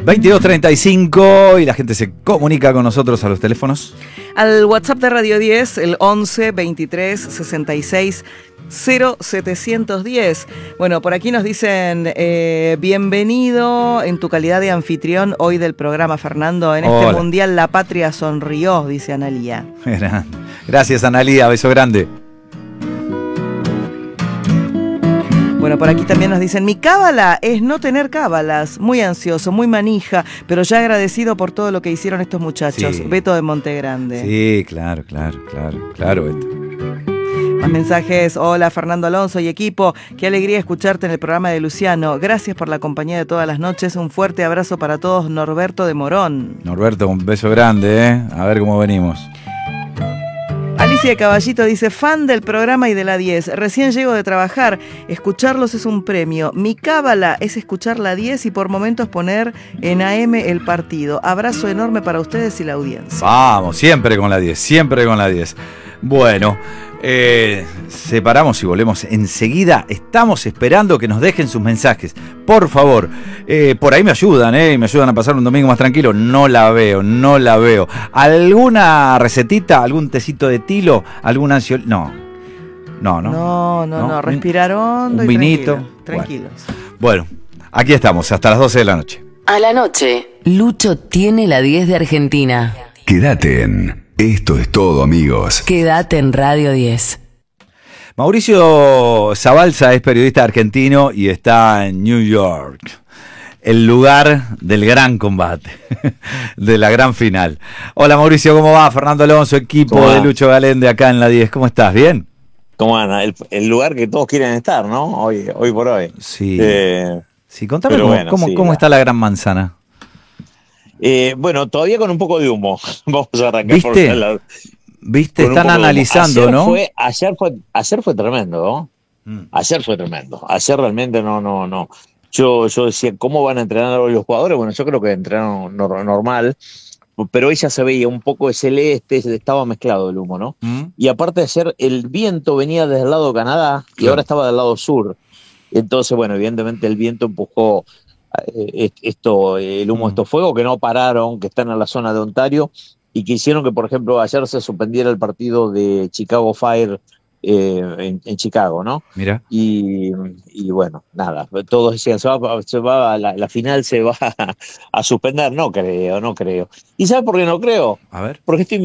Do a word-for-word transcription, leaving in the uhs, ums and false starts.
veintidós treinta y cinco y la gente se comunica con nosotros a los teléfonos. Al WhatsApp de Radio diez, el once veintitrés sesenta y seis cero setecientos diez. Bueno, por aquí nos dicen, eh, bienvenido en tu calidad de anfitrión hoy del programa, Fernando. En este Hola. mundial la patria sonrió, dice Analía. Gracias, Analía, beso grande. Bueno, por aquí también nos dicen, mi cábala es no tener cábalas, muy ansioso, muy manija, pero ya agradecido por todo lo que hicieron estos muchachos. Sí. Beto de Montegrande. Sí, claro, claro, claro, claro, Beto. Más mensajes, hola Fernando Alonso y equipo, qué alegría escucharte en el programa de Luciano, gracias por la compañía de todas las noches, un fuerte abrazo para todos, Norberto de Morón. Norberto, un beso grande, ¿eh? A ver cómo venimos. Alicia de Caballito dice, fan del programa y de la diez, recién llego de trabajar, escucharlos es un premio, mi cábala es escuchar la diez y por momentos poner en A M el partido, abrazo enorme para ustedes y la audiencia. Vamos, siempre con la diez, siempre con la diez. Bueno, eh, separamos y volvemos enseguida. Estamos esperando que nos dejen sus mensajes. Por favor, eh, por ahí me ayudan, eh, me ayudan a pasar un domingo más tranquilo. No la veo, no la veo. ¿Alguna recetita, algún tecito de tilo, algún ansiol? No, no, no. No, no, no, no. Respirar hondo un y vinito. tranquilo, tranquilos. Bueno, aquí estamos, hasta las doce de la noche. A la noche, Lucho tiene la diez de Argentina. Quédate en Esto es todo, amigos. Quédate en Radio diez. Mauricio Zabalza es periodista argentino y está en New York, el lugar del gran combate, de la gran final. Hola Mauricio, ¿cómo va? Fernando Alonso, equipo de Lucho Galende acá en la diez. ¿Cómo estás? ¿Bien? ¿Cómo anda? El, el lugar que todos quieren estar, ¿no? Hoy, hoy por hoy. Sí. Eh, sí, contame cómo, bueno, cómo, sí, cómo la... está la Gran Manzana. Eh, bueno, todavía con un poco de humo. Vamos a arrancar ¿Viste? por la... Viste, están analizando, ayer ¿no? Fue, ayer, fue, ayer fue tremendo, ¿no? Mm. Ayer fue tremendo. Ayer realmente no, no, no. Yo, yo decía, ¿cómo van a entrenar hoy los jugadores? Bueno, yo creo que entrenaron no, normal, pero ella se veía un poco de celeste, estaba mezclado el humo, ¿no? Mm. Y aparte de ayer, el viento venía desde el lado de Canadá y Claro. ahora estaba del lado sur. Entonces, bueno, evidentemente el viento empujó eh, esto, el humo, Mm. estos fuegos que no pararon, que están en la zona de Ontario y que hicieron que, por ejemplo, ayer se suspendiera el partido de Chicago Fire eh, en, en Chicago, ¿no? Mira. Y, y bueno, nada, todos decían, se va, se va la, la final se va a, a suspender. No creo, no creo. ¿Y sabes por qué no creo? A ver. Porque estoy